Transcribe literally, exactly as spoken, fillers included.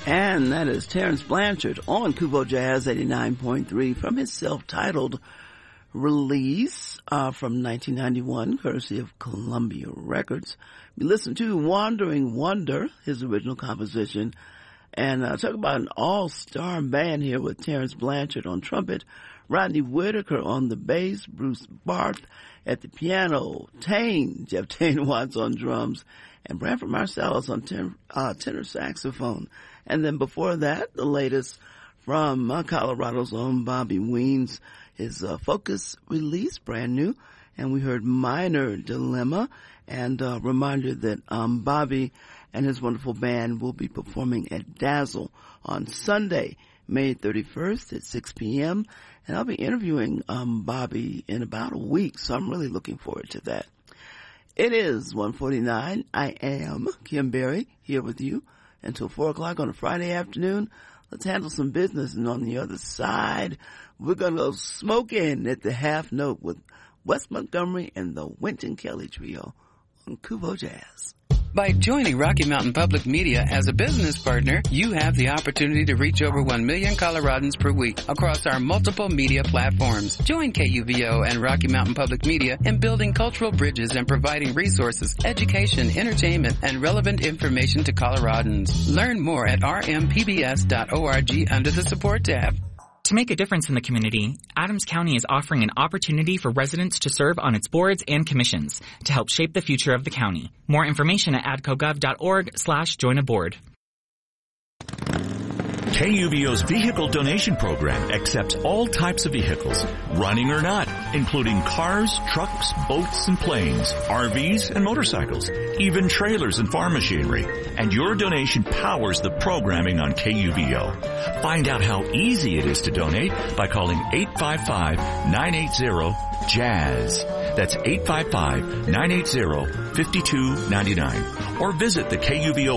And that is Terrence Blanchard on Kubo Jazz eighty-nine point three from his self-titled release uh, from nineteen ninety-one, courtesy of Columbia Records. We listened to Wandering Wonder, his original composition. And uh, talk about an all-star band here with Terrence Blanchard on trumpet, Rodney Whitaker on the bass, Bruce Barth at the piano, Tane, Jeff Tane Watts on drums, and Branford Marsalis on ten, uh, tenor saxophone. And then before that, the latest from uh, Colorado's own Bobby Weens, his uh, Focus release, brand new. And we heard Minor Dilemma, and a uh, reminder that um, Bobby and his wonderful band will be performing at Dazzle on Sunday, May thirty-first at six p.m. And I'll be interviewing um, Bobby in about a week, so I'm really looking forward to that. It is one forty-nine. I am Kim Berry here with you until four o'clock on a Friday afternoon. Let's handle some business, and on the other side, we're going to go smoking at the half note with Wes Montgomery and the Wynton Kelly Trio on Kubo Jazz. By joining Rocky Mountain Public Media as a business partner, you have the opportunity to reach over one million Coloradans per week across our multiple media platforms. Join K U V O and Rocky Mountain Public Media in building cultural bridges and providing resources, education, entertainment, and relevant information to Coloradans. Learn more at r m p b s dot org under the support tab. To make a difference in the community, Adams County is offering an opportunity for residents to serve on its boards and commissions to help shape the future of the county. More information at adcogov dot org slash join a board. K U V O's vehicle donation program accepts all types of vehicles, running or not, including cars, trucks, boats, and planes, R Vs, and motorcycles, even trailers and farm machinery. And your donation powers the programming on K U V O. Find out how easy it is to donate by calling eight five five, nine eight zero, JAZZ. That's eight five five, nine eight zero, five two nine nine. Or visit the K U V O